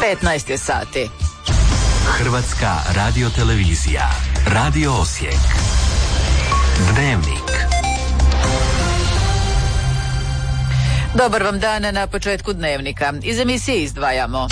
15 je sati. Hrvatska radiotelevizija, Radio Osijek, Dnevnik. Dobar vam dan na početku Dnevnika. Iz emisije izdvajamo.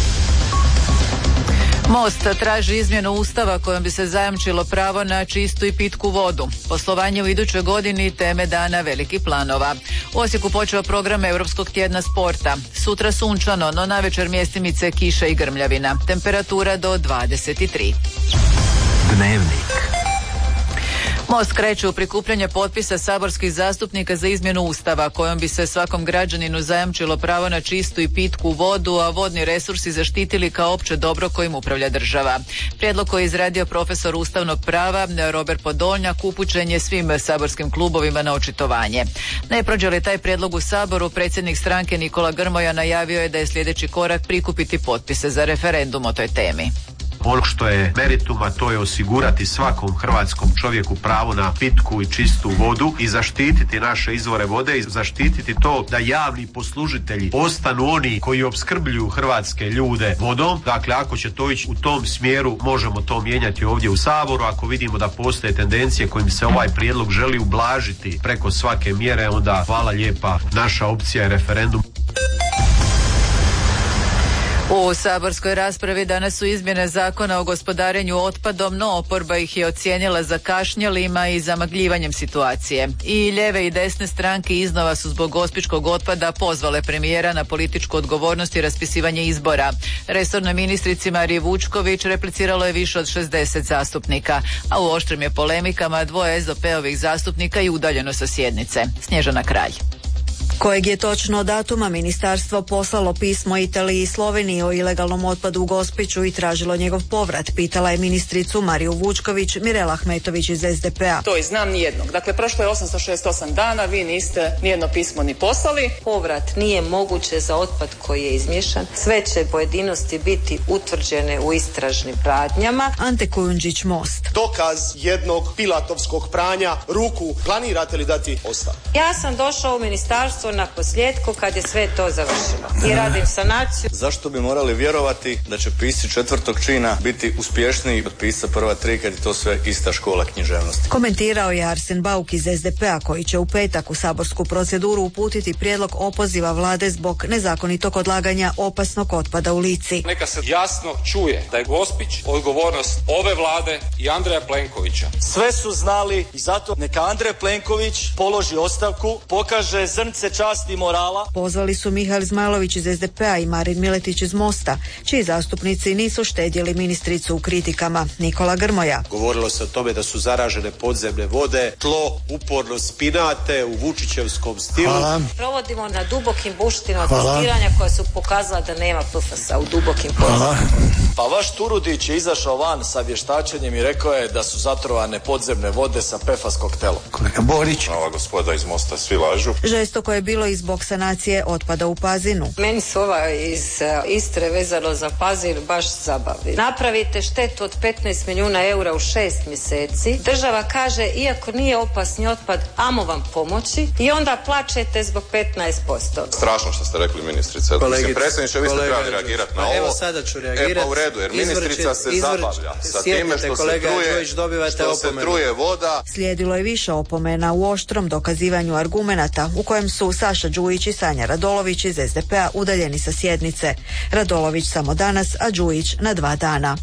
Most traži izmjenu Ustava kojom bi se zajamčilo pravo na čistu i pitku vodu. Poslovanje u idućoj godini teme dana velikih planova. U Osijeku počeo program Europskog tjedna sporta. Sutra sunčano, no navečer mjestimice kiša i grmljavina. Temperatura do 23. Dnevnik. Most kreće u prikupljanje potpisa saborskih zastupnika za izmjenu Ustava kojom bi se svakom građaninu zajamčilo pravo na čistu i pitku vodu, a vodni resursi zaštitili kao opće dobro kojim upravlja država. Prijedlog koji je izradio profesor ustavnog prava Robert Podolnjak upućen je svim saborskim klubovima na očitovanje. Ne prođe li taj prijedlog u Saboru, predsjednik stranke Nikola Grmoja najavio je da je sljedeći korak prikupiti potpise za referendum o toj temi. Ono što je meritum, a to je osigurati svakom hrvatskom čovjeku pravo na pitku i čistu vodu i zaštititi naše izvore vode i zaštititi to da javni poslužitelji ostanu oni koji opskrbljuju hrvatske ljude vodom. Dakle, ako će to ići u tom smjeru, možemo to mijenjati ovdje u Saboru. Ako vidimo da postoje tendencije kojim se ovaj prijedlog želi ublažiti preko svake mjere, onda hvala lijepa, naša opcija je referendum. U saborskoj raspravi danas su izmjene zakona o gospodarenju otpadom, no oporba ih je ocijenila zakašnjelima i zamagljivanjem situacije. I lijeve i desne stranke iznova su zbog gospićkog otpada pozvale premijera na političku odgovornost i raspisivanje izbora. Resornoj ministrici Mariji Vučković repliciralo je više od 60 zastupnika, a u oštrim je polemikama dvoje SDP-ovih zastupnika i udaljeno sa sjednice. Snježana Kralj. Kojeg je točno datuma ministarstvo poslalo pismo Italiji i Sloveniji o ilegalnom otpadu u Gospiću i tražilo njegov povrat, pitala je ministricu Mariju Vučković Mirela Ahmetović iz SDP-a. To i znam nijednog. Dakle, prošlo je 868 dana, vi niste nijedno pismo ni poslali. Povrat nije moguće za otpad koji je izmiješan. Sve će pojedinosti biti utvrđene u istražnim radnjama. Ante Kujundžić, Most. Dokaz jednog pilatovskog pranja ruku. Planirate li dati ostavku? Ja sam došao u ministarstvo na posljedku kad je sve to završilo i radim sanaciju. Zašto bi morali vjerovati da će pisci četvrtog čina biti uspješniji od pisca prva tri kad je to sve ista škola književnosti? Komentirao je Arsen Bauk iz SDP-a koji će u petak u saborsku proceduru uputiti prijedlog opoziva vlade zbog nezakonitog odlaganja opasnog otpada u Lici. Neka se jasno čuje da je Gospić odgovornost ove vlade i Andreja Plenkovića. Sve su znali i zato neka Andrej Plenković položi ostavku, pokaže zrnce časti i morala. Pozvali su Mihael Zmajlović iz SDP-a i Marin Miletić iz Mosta, čiji zastupnici nisu štedjeli ministricu u kritikama. Nikola Grmoja. Govorilo se o tome da su zaražene podzemne vode, tlo uporno spinate u vučićevskom stilu. Hvala. Provodimo na dubokim buštinama testiranja koja su pokazala da nema PFAS-a u dubokim podzemljama. Pa vaš Turudić je izašao van sa vještačenjem i rekao je da su zatrovane podzemne vode sa PFAS koktelom. Kolega Borić. Ova gospoda iz Mosta svi lažu. Žestoko je bilo i zbog sanacije otpada u Pazinu. Meni su ova iz Istre vezano za Pazin baš zabavni. Napravite štetu od 15 milijuna eura u 6 mjeseci. Država kaže, iako nije opasni otpad, amo vam pomoći i onda plačete zbog 15%. Strašno što ste rekli, ministrice. Mislim, predsjedniče, vi ste trebali reagirati na ovo. Evo sada ću reagirati. Pa u redu, jer ministrica se zabavlja sa time što se truje voda. Slijedilo je više opomena u oštrom dokazivanju argumenata u kojem su Saša Đujić i Sanja Radolović iz SDP-a udaljeni sa sjednice. Radolović samo danas, a Đujić na 2 dana.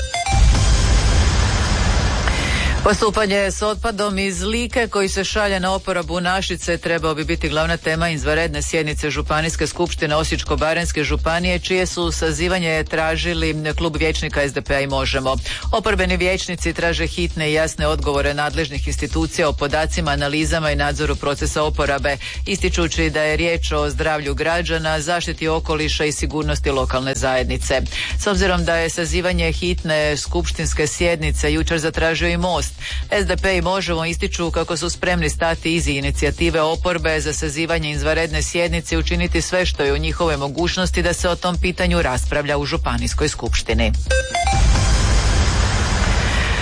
Postupanje s otpadom iz Like koji se šalje na oporabu u Našice trebao bi biti glavna tema izvanredne sjednice Županijske skupštine Osječko-baranjske županije, čije su sazivanje tražili klub vijećnika SDP-a i Možemo. Oporbeni vijećnici traže hitne i jasne odgovore nadležnih institucija o podacima, analizama i nadzoru procesa oporabe, ističući da je riječ o zdravlju građana, zaštiti okoliša i sigurnosti lokalne zajednice. S obzirom da je sazivanje hitne skupštinske sjednice jučer zatražio i Most, SDP i Možemo ističu kako su spremni stati iza inicijative oporbe za sazivanje izvanredne sjednice i učiniti sve što je u njihovoj mogućnosti da se o tom pitanju raspravlja u Županijskoj skupštini.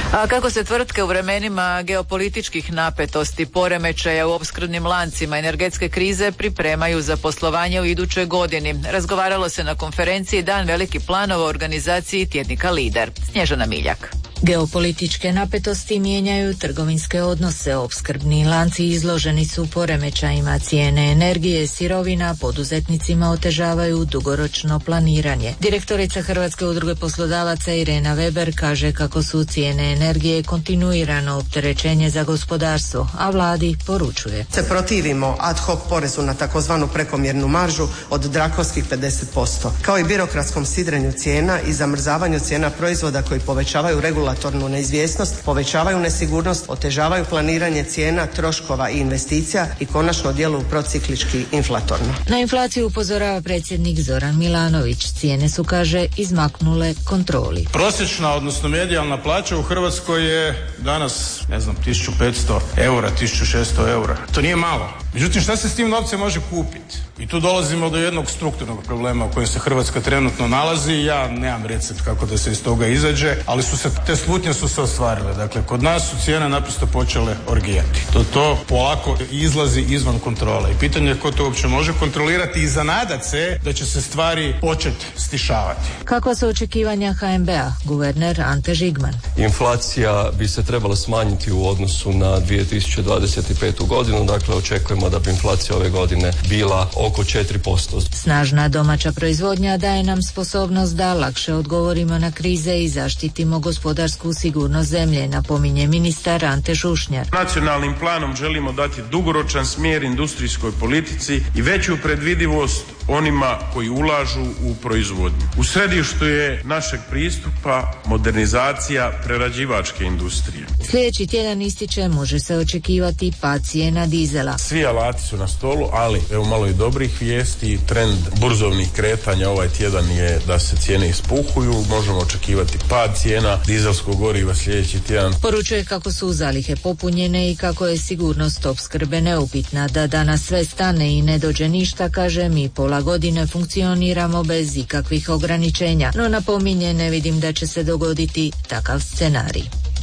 A kako se tvrtke u vremenima geopolitičkih napetosti, poremećaja u opskrbnim lancima, energetske krize pripremaju za poslovanje u idućoj godini? Razgovaralo se na konferenciji Dan velikih planova u organizaciji tjednika Lider. Snježana Miljak. Geopolitičke napetosti mijenjaju trgovinske odnose, opskrbni lanci izloženi su poremećajima, cijene energije, sirovina, poduzetnicima otežavaju dugoročno planiranje. Direktorica Hrvatske udruge poslodavaca Irena Weber kaže kako su cijene energije kontinuirano opterećenje za gospodarstvo, a vladi poručuje: se protivimo ad hoc porezu na takozvanu prekomjernu maržu od drakonskih 50%, kao i birokratskom sidrenju cijena i zamrzavanju cijena proizvoda koji povećavaju regulatornu neizvjesnost, povećavaju nesigurnost, otežavaju planiranje cijena, troškova i investicija i konačno djeluju prociklički inflatorno. Na inflaciju upozorava predsjednik Zoran Milanović. Cijene su, kaže, izmaknule kontroli. Prosječna, odnosno medijalna plaća u Hrvatskoj je danas, 1500 eura, 1600 eura. To nije malo. Međutim, šta se s tim novcem može kupiti? I tu dolazimo do jednog strukturnog problema u kojem se Hrvatska trenutno nalazi. Ja nemam recept kako da se iz toga izađe, ali te slutnje su se ostvarile. Dakle, kod nas su cijene naprosto počele orgijati. To polako izlazi izvan kontrole. I pitanje je ko to uopće može kontrolirati i zanadat se da će se stvari početi stišavati. Kakva su očekivanja HNB-a? Guverner Ante Žigman. Inflacija bi se trebala smanjiti u odnosu na 2025. godinu. Dakle, očekujemo da bi inflacija ove godine bila oko 4%. Snažna domaća proizvodnja daje nam sposobnost da lakše odgovorimo na krize i zaštitimo gospodarsku sigurnost zemlje, napominje ministar Ante Šušnjar. Nacionalnim planom želimo dati dugoročan smjer industrijskoj politici i veću predvidivost onima koji ulažu u proizvodnju. U središtu je našeg pristupa modernizacija prerađivačke industrije. Sljedeći tjedan, ističe, može se očekivati pad cijena dizela. Svi alati su na stolu, ali evo malo i dobrih vijesti. Trend burzovnih kretanja ovaj tjedan je da se cijene ispuhuju. Možemo očekivati pad cijena dizelskog goriva sljedeći tjedan. Poručuje kako su zalihe popunjene i kako je sigurnost opskrbe neupitna. Da danas sve stane i ne dođe ništa, kaže, mi pola godine funkcioniramo bez ikakvih ograničenja. No, napominje, ne vidim da će se dogoditi takav scenarij.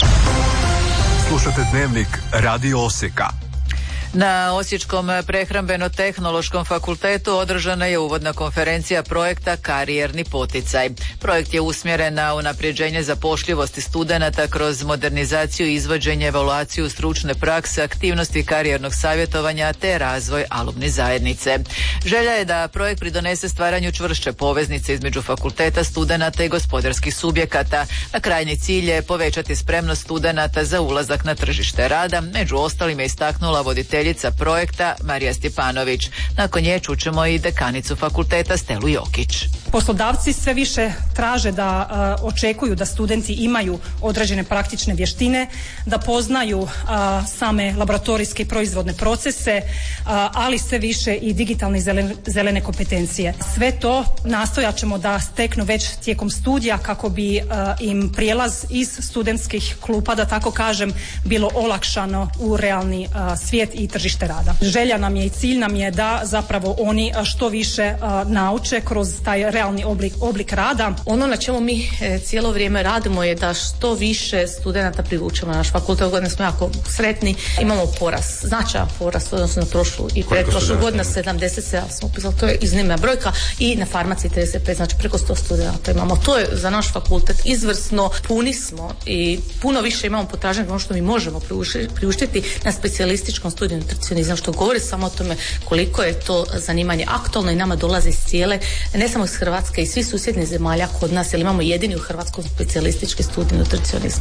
Slušate Dnevnik Radio Osijeka. Na Osječkom prehrambeno-tehnološkom fakultetu održana je uvodna konferencija projekta Karijerni poticaj. Projekt je usmjeren na unapređenje zapošljivosti studenata kroz modernizaciju, izvođenje, evaluaciju stručne prakse, aktivnosti karijernog savjetovanja te razvoj alumni zajednice. Želja je da projekt pridonese stvaranju čvršće poveznice između fakulteta, studenata i gospodarskih subjekata, a krajnji cilj je povećati spremnost studenata za ulazak na tržište rada. Među ostalim je istaknula voditeljica projekta Marija Stjepanović. Nakon nje čućemo i dekanicu fakulteta Stelu Jokić. Poslodavci sve više traže da očekuju da studenti imaju određene praktične vještine, da poznaju same laboratorijske i proizvodne procese, ali sve više i digitalne i zelene kompetencije. Sve to nastojat ćemo da steknu već tijekom studija kako bi im prijelaz iz studentskih klupa, da tako kažem, bilo olakšano u realni svijet i tržište rada. Želja nam je i cilj nam je da zapravo oni što više nauče kroz taj realni oblik rada. Ono na čemu mi cijelo vrijeme radimo je da što više studenata privučemo na naš fakultet. Godine smo jako sretni. Imamo porast, značajan porast odnosno na prošlu i pretprošlu godinu 77 smo upisali. To je iznimna brojka i na farmaciji 35, znači preko 100 studenata imamo. To je za naš fakultet izvrsno. Puni smo i puno više imamo potražnje ono što mi možemo priuštiti na specijalističkom studiju nutricionizam, što govori samo o tome koliko je to zanimanje aktualno i nama dolazi iz cijele, ne samo iz Hrvatske i svi susjednih zemalja kod nas, jer imamo jedini u Hrvatskom specijalistički studij nutricionizma.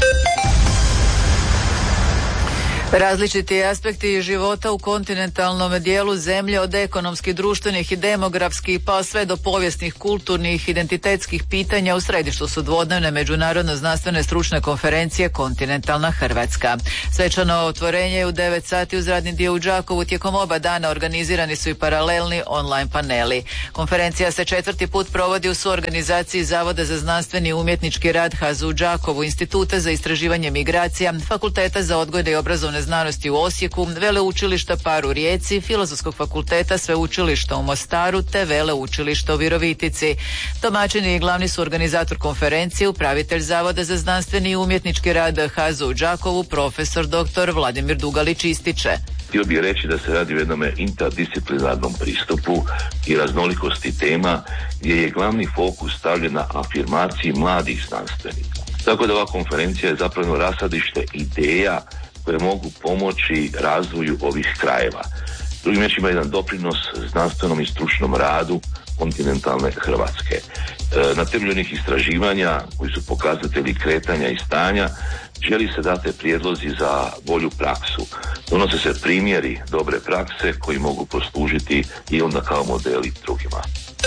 Različiti aspekti života u kontinentalnom dijelu zemlje, od ekonomskih, društvenih i demografskih pa sve do povijesnih, kulturnih, identitetskih pitanja u središtu su dvodnevne međunarodno znanstvene stručne konferencije Kontinentalna Hrvatska. Svečano otvorenje je u 9 sati uz radni dio u Đakovu. Tijekom oba dana organizirani su i paralelni online paneli. Konferencija se 4. put provodi u suorganizaciji Zavoda za znanstveni i umjetnički rad HAZU u Đakovu, Instituta za istraživanje migracija, Fakulteta za odgojne i obrazovne znanosti u Osijeku, Veleučilišta Par u Rijeci, Filozofskog fakulteta Sveučilišta u Mostaru te Veleučilišta u Virovitici. Domaćini i glavni su organizator konferencije, upravitelj Zavoda za znanstveni i umjetnički rad HAZU u Đakovu, profesor dr. Vladimir Dugalić ističe. Htio bih reći da se radi o jednom interdisciplinarnom pristupu i raznolikosti tema gdje je glavni fokus stavljen na afirmaciji mladih znanstvenika. Tako da ova konferencija je zapravo rasadište ideja koje mogu pomoći razvoju ovih krajeva. Drugim riječima jedan doprinos znanstvenom i stručnom radu kontinentalne Hrvatske. Na temelju onih istraživanja koji su pokazatelji kretanja i stanja želi se dati prijedlozi za bolju praksu. Donose se primjeri dobre prakse koji mogu poslužiti i onda kao modeli drugima.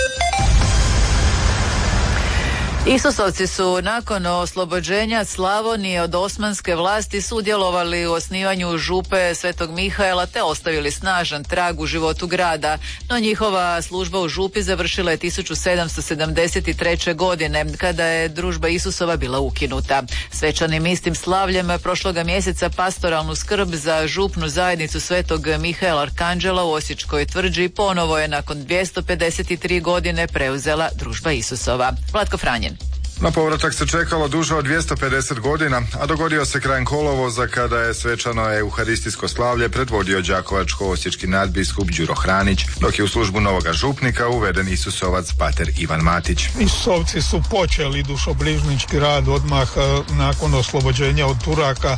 Isusovci su nakon oslobođenja Slavonije od osmanske vlasti sudjelovali u osnivanju župe Svetog Mihaela te ostavili snažan trag u životu grada, no njihova služba u župi završila je 1773. godine kada je družba Isusova bila ukinuta. Svečanim istim slavljem prošloga mjeseca pastoralnu skrb za župnu zajednicu Svetog Mihaela Arkanđela u Osječkoj tvrđi ponovo je nakon 253 godine preuzela družba Isusova. Vlatko Franjen. Na povratak se čekalo duže od 250 godina, a dogodio se krajem kolovoza kada je svečano euharistijsko slavlje predvodio đakovačko-osječki nadbiskup Đuro Hranić, dok je u službu novoga župnika uveden Isusovac pater Ivan Matić. Isusovci su počeli dušobrižnički rad odmah nakon oslobođenja od Turaka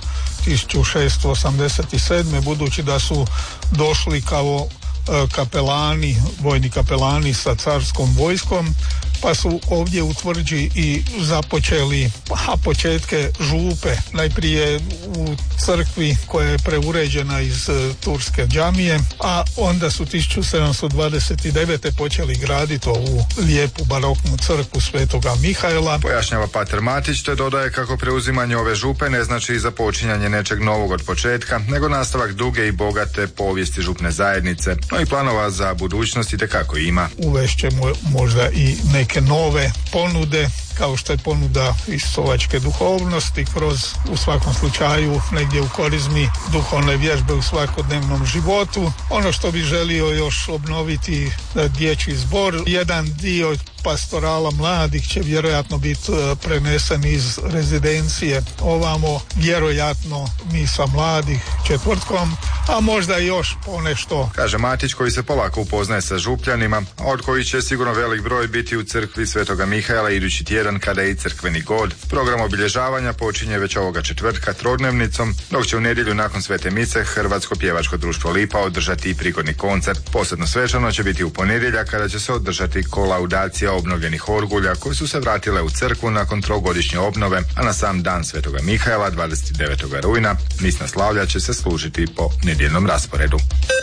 1687. budući da su došli kao kapelani, vojni kapelani sa carskom vojskom, pa su ovdje u tvrđi i započeli početke župe, najprije u crkvi koja je preuređena iz turske džamije, a onda su 1729. počeli graditi ovu lijepu baroknu crkvu Svetoga Mihaela. Pojašnjava pater Matić te dodaje kako preuzimanje ove župe ne znači započinjanje nečeg novog od početka, nego nastavak duge i bogate povijesti župne zajednice, no i planova za budućnost i tekako ima. Uvešćemo možda i neke nove ponude, kao što je ponuda isusovačke duhovnosti kroz, u svakom slučaju, negdje u korizmi duhovne vježbe u svakodnevnom životu. Ono što bi želio još obnoviti dječji zbor, jedan dio pastorala mladih će vjerojatno biti prenesen iz rezidencije ovamo, vjerojatno misa mladih četvrtkom, a možda još ponešto. Kaže Matić, koji se polako upoznaje sa župljanima, od kojih će sigurno velik broj biti u crkvi Svetoga Mihaela idući tjedan kada je i crkveni god. Program obilježavanja počinje već ovoga četvrtka trodnevnicom, dok će u nedjelju nakon svete mise Hrvatsko pjevačko društvo Lipa održati i prigodni koncert. Posebno svečano će biti u ponedjeljak kada će se održati kolaudacija obnovljenih orgulja koji su se vratile u crkvu nakon trogodišnje obnove, a na sam dan Svetoga Mihaela 29. rujna misna slavlja će se služiti po nedjeljnom rasporedu.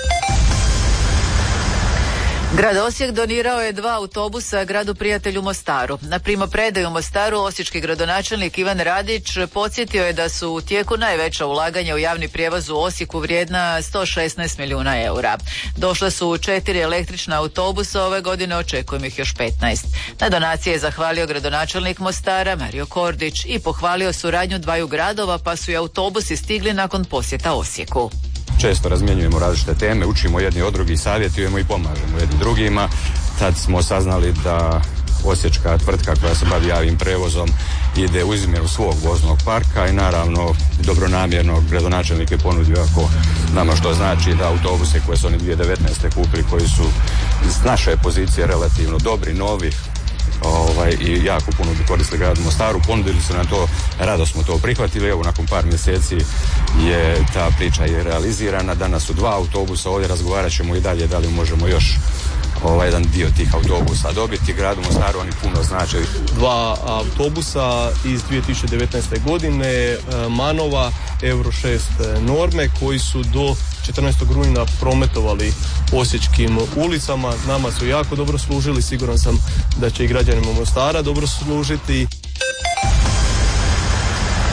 Grad Osijek donirao je 2 autobusa gradu prijatelju Mostaru. Na primopredaju u Mostaru osječki gradonačelnik Ivan Radić podsjetio je da su u tijeku najveća ulaganja u javni prijevoz u Osijeku vrijedna 116 milijuna eura. Došle su 4 električna autobusa, ove godine očekujemo ih još 15. Na donacije je zahvalio gradonačelnik Mostara Mario Kordić i pohvalio suradnju dvaju gradova, pa su i autobusi stigli nakon posjeta Osijeku. Često razmjenjujemo različite teme, učimo jedni od drugih, savjetujemo i pomažemo jedni drugima. Tad smo saznali da osječka tvrtka koja se bavi javnim prevozom ide u izmjenu svog voznog parka i naravno dobronamjerno gradonačelnik je ponudio, ako nama što znači, da autobuse koje su oni 2019. kupili, koji su iz naše pozicije relativno dobri, novi, i jako puno bi koristili gradu Mostaru, ponudili su nam to, rado smo to prihvatili. Evo, nakon par mjeseci je ta priča je realizirana. Danas su 2 autobusa, ovdje razgovarat ćemo i dalje da li možemo još jedan dio tih autobusa dobiti. Gradu Mostaru oni puno znače. 2 autobusa iz 2019. godine, Manova, Euro 6 norme, koji su do 14. rujna prometovali osječkim ulicama. Nama su jako dobro služili, siguran sam da će i građanima Mostara dobro služiti.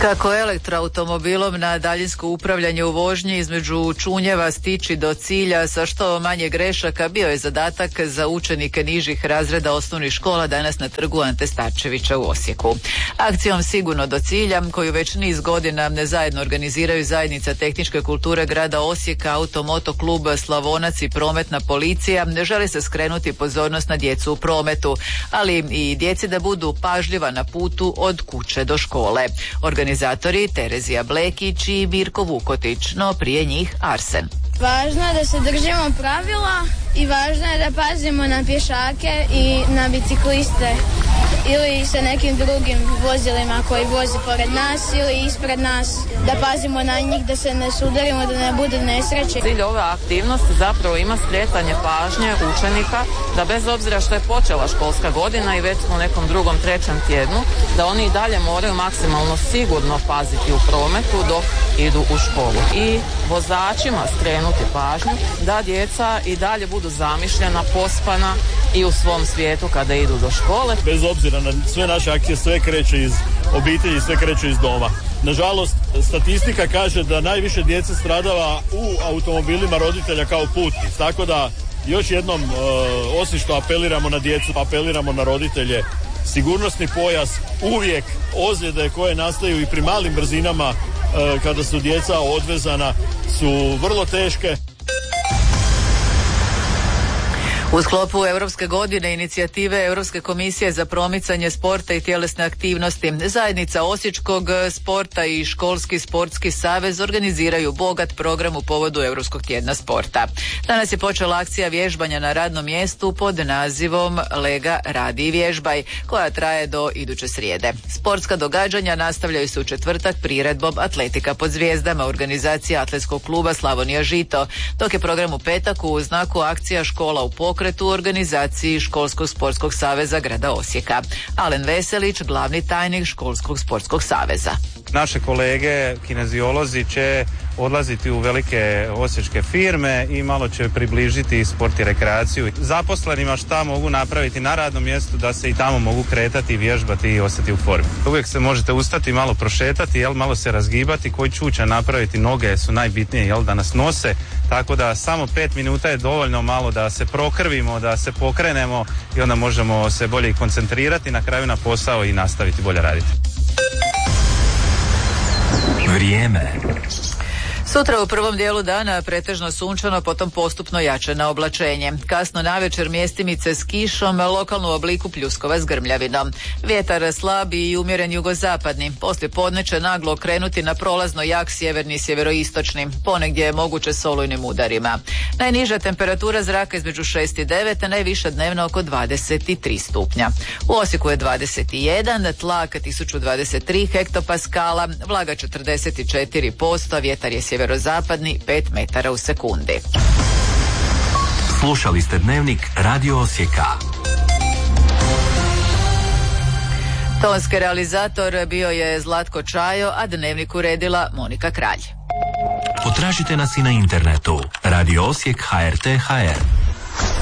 Kako elektroautomobilom na daljinsko upravljanje u vožnji između Čunjeva stići do cilja sa što manje grešaka bio je zadatak za učenike nižih razreda osnovnih škola danas na trgu Ante Starčevića u Osijeku. Akcijom Sigurno do cilja, koju već niz godina zajedno organiziraju Zajednica tehničke kulture grada Osijeka, Automoto klub Slavonac i Prometna policija, želi se skrenuti pozornost na djecu u prometu, ali i djeci da budu pažljiva na putu od kuće do škole. Organizatori Terezija Blekić i Mirko Vukotić, no prije njih Arsen. Važno je da se držimo pravila i važno je da pazimo na pješake i na bicikliste ili sa nekim drugim vozilima koji vozi pored nas ili ispred nas, da pazimo na njih, da se ne sudarimo, da ne bude nesreće. Cilj ove aktivnosti zapravo ima skretanje pažnje učenika da bez obzira što je počela školska godina i već smo u nekom drugom, trećem tjednu, da oni i dalje moraju maksimalno sigurno paziti u prometu dok idu u školu. I vozačima skrenuti pažnju da djeca i dalje budu zamišljena, pospana i u svom svijetu kada idu do škole. Bez obzira na sve naše akcije, sve kreće iz obitelji, sve kreće iz doma. Nažalost, statistika kaže da najviše djece stradava u automobilima roditelja kao putnici. Tako da još jednom, osim što apeliramo na djecu, apeliramo na roditelje, sigurnosni pojas, uvijek ozljede koje nastaju i pri malim brzinama kada su djeca odvezana su vrlo teške. U sklopu Europske godine inicijative Europske komisije za promicanje sporta i tjelesne aktivnosti, Zajednica osječkog sporta i Školski sportski savez organiziraju bogat program u povodu Europskog tjedna sporta. Danas je počela akcija vježbanja na radnom mjestu pod nazivom Lega, radi i vježbaj, koja traje do iduće srijede. Sportska događanja nastavljaju se u četvrtak priredbom Atletika pod zvijezdama, organizacija Atletskog kluba Slavonija Žito, dok je program u petak u znaku akcija Škola u pokretu u organizaciji Školskog sportskog saveza grada Osijeka. Alen Veselić, glavni tajnik Školskog sportskog saveza. Naše kolege kineziolozi će odlaziti u velike osječke firme i malo će približiti sport i rekreaciju zaposlenima šta mogu napraviti na radnom mjestu da se i tamo mogu kretati, vježbati i ostati u formi. Uvijek se možete ustati, malo prošetati, malo se razgibati, koji čuča napraviti, noge su najbitnije, da nas nose, tako da samo 5 minuta je dovoljno malo da se prokrvimo, da se pokrenemo i onda možemo se bolje koncentrirati na kraju na posao i nastaviti bolje raditi. Vrijeme. Sutra u prvom dijelu dana pretežno sunčano, potom postupno jače na oblačenje. Kasno navečer mjestimice s kišom, lokalnu obliku pljuskova s grmljavinom. Vjetar slab i umjeren jugozapadni. Poslije podne će naglo okrenuti na prolazno jak sjeverni i sjeveroistočni. Ponegdje je moguće s olujnim udarima. Najniža temperatura zraka između 6 i 9, a najviša dnevno oko 23 stupnja. U Osijeku je 21, tlak 1023 hektopaskala, vlaga 44%, vjetar je sjeverozapadni 5 metara u sekundi. Slušali ste Dnevnik Radio Osijeka. Tonski realizator bio je Zlatko Čajo, a Dnevnik uredila Monika Kralj. Potražite nas i na internetu radioosijek.hr.hr.